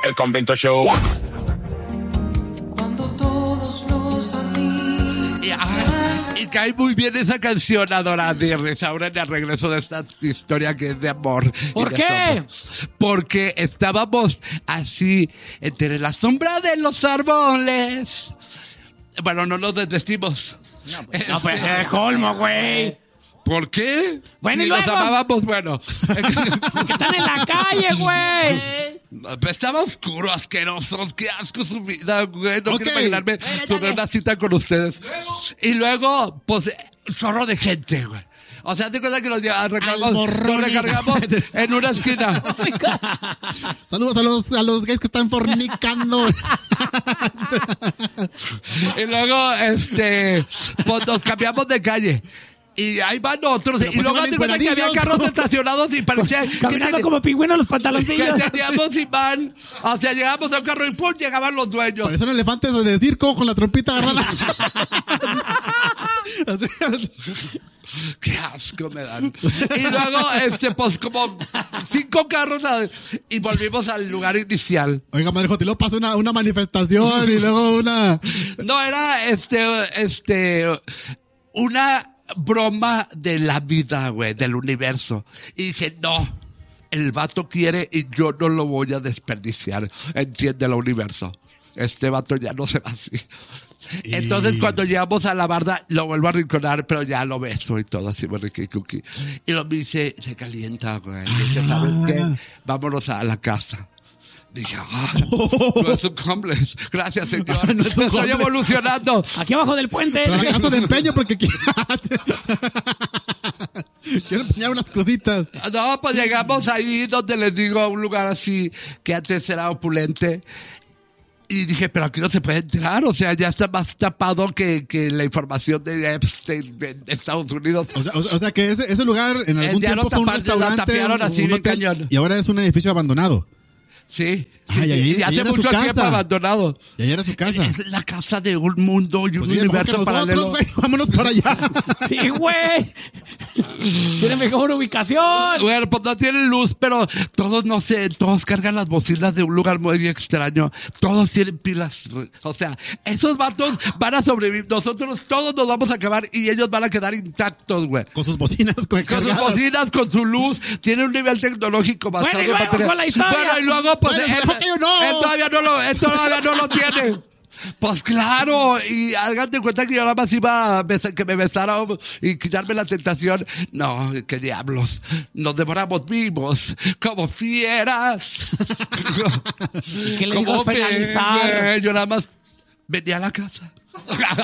El Convento Show. Cuando todos los amigos. Y cae muy bien esa canción, Adoradores, ahora en el regreso de esta historia que es de amor. ¿Por qué? Porque estábamos así, entre la sombra de los árboles. Bueno, no nos desvestimos. No puede ser el colmo, güey. ¿Por qué? Bueno, si y nos luego. amábamos, bueno. Porque están en la calle, güey. Estaba oscuro, asquerosos, qué asco su vida, güey. No Ok. quiero imaginarme sobre una cita con ustedes. Y luego, pues, un chorro de gente, güey. O sea, te cuenta que nos recargamos en una esquina. Saludos a los gays que están fornicando. Y luego, pues nos cambiamos de calle. Y ahí van otros. Pero Y pues luego iban te cuenta que había encueradillos, carros ¿no? estacionados y parecía Caminando como pingüino en los que pantaloncillos. teníamos y van. O sea, llegamos a un carro y ¡pum! Llegaban los dueños. Parecen elefantes de circo con la trompita agarrada. Así. Qué asco me dan. Y luego, pues como 5 carros y volvimos al lugar inicial. Oiga, madre Jota, y luego pasa una manifestación y luego una... No, era una broma de la vida, güey, del universo. Y dije, no, el vato quiere y yo no lo voy a desperdiciar. Entiende el universo. Este vato ya no se va así. Entonces cuando llegamos a la barda lo vuelvo a arrinconar, pero ya lo beso y todo así muy rico y cookie. Y lo me dice, se calienta, güey. Y dice, ¿sabes qué? Vámonos a la casa. Dije, no es un homeless. Gracias, señor. No es un Estoy homeless. evolucionando. Aquí abajo del puente. Pero la casa de empeño porque quiero empeñar unas cositas. No, pues llegamos ahí donde les digo, a un lugar así que antes era opulente. Y dije, pero aquí no se puede entrar, o sea, ya está más tapado que la información de Epstein de Estados Unidos. O sea que ese lugar en algún Ya tiempo lo fue un taparon, restaurante, lo tapiaron así un bien hotel, cañón. y ahora es un edificio abandonado. Sí. Ay, ahí- y ahí hace era su mucho tiempo casa. abandonado. Y ahí era su casa. Es la casa de un mundo y un Pues sí, mejor que universo paralelo. nosotros, güey. Vámonos para allá. Sí, güey. Tiene mejor ubicación. Bueno, pues no tienen luz, pero todos, no sé, todos cargan las bocinas de un lugar muy extraño. Todos tienen pilas. O sea, esos vatos van a sobrevivir. Nosotros todos nos vamos a acabar y ellos van a quedar intactos, güey. Con sus bocinas, güey, Con sus cargadas. bocinas, con su luz, tiene un nivel tecnológico bastante Bueno, y luego con la historia. Bueno, y luego, pues, Bueno, él todavía no lo tiene. Pues claro, y hagan de cuenta que yo nada más iba a que me besara y quitarme la tentación. No, qué diablos. Nos devoramos vivos, como fieras. ¿Qué le digo al finalizar? Yo nada más venía a la casa.